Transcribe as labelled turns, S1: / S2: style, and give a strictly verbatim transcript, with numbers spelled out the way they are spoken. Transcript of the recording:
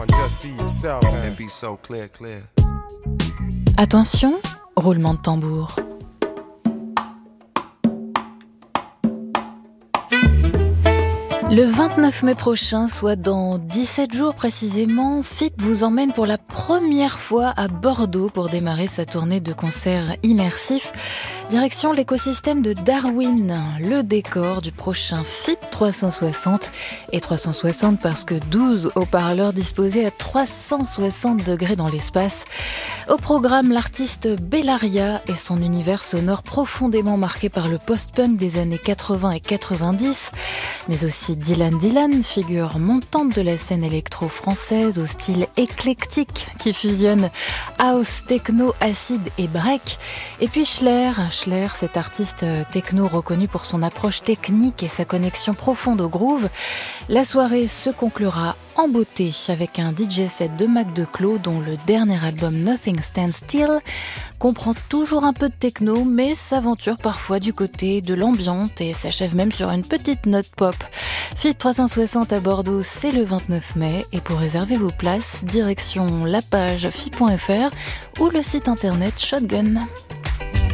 S1: Just be yourself and be so clear, clear.
S2: Attention, roulement de tambour. Le vingt-neuf mai prochain, soit dans dix-sept jours précisément, F I P vous emmène pour la première fois à Bordeaux pour démarrer sa tournée de concerts immersifs. Direction l'écosystème de Darwin, le décor du prochain F I P trois cent soixante. Et trois cent soixante parce que douze haut-parleurs disposés à trois cent soixante degrés dans l'espace. Au programme, l'artiste Bellaria et son univers sonore profondément marqué par le post-punk des années quatre-vingts et quatre-vingt-dix, mais aussi Dylan Dylan, figure montante de la scène électro-française au style éclectique qui fusionne house, techno, acid et break. Et puis Schler, Schler, cet artiste techno reconnu pour son approche technique et sa connexion profonde au groove. La soirée se conclura en beauté avec un D J set de Mac Declos dont le dernier album Nothing Stands Still comprend toujours un peu de techno mais s'aventure parfois du côté de l'ambiante et s'achève même sur une petite note pop. F I P trois cent soixante à Bordeaux, c'est le vingt-neuf mai et pour réserver vos places, direction la page F I P point F R ou le site internet Shotgun.